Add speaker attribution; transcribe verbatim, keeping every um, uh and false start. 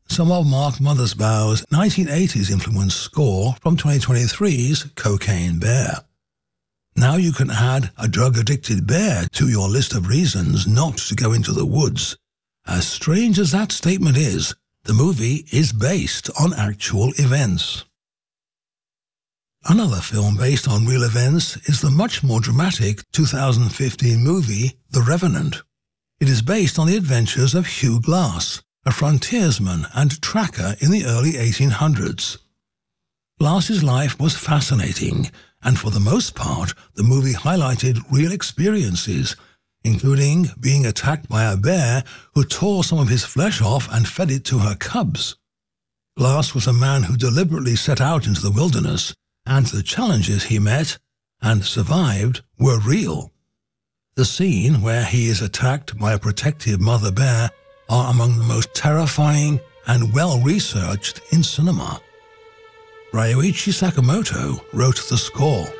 Speaker 1: some of Mark Mothersbaugh's nineteen eighties influenced score from twenty twenty-three's Cocaine Bear. Now you can add a drug-addicted bear to your list of reasons not to go into the woods. As strange as that statement is, the movie is based on actual events. Another film based on real events is the much more dramatic two thousand fifteen movie The Revenant. It is based on the adventures of Hugh Glass, a frontiersman and tracker in the early eighteen hundreds. Glass's life was fascinating, and for the most part, the movie highlighted real experiences, including being attacked by a bear who tore some of his flesh off and fed it to her cubs. Glass was a man who deliberately set out into the wilderness, and the challenges he met and survived were real. The scene where he is attacked by a protective mother bear are among the most terrifying and well-researched in cinema. Ryuichi Sakamoto wrote the score.